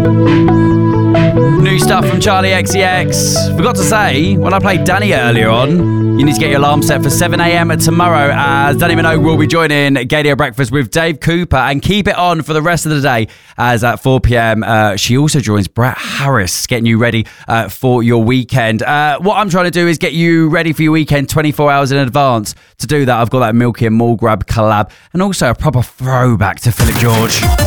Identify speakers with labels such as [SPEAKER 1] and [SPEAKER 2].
[SPEAKER 1] New stuff from Charlie XCX. Forgot to say, when I played Danny earlier on, you need to get your alarm set for 7 a.m. tomorrow, as Danny Minogue will be joining Gadio Breakfast with Dave Cooper, and keep it on for the rest of the day, as at 4 p.m. She also joins Brett Harris, getting you ready for your weekend. What I'm trying to do is get you ready for your weekend 24 hours in advance. To do that, I've got that Milky and Mall Grab collab, and also a proper throwback to Philip George.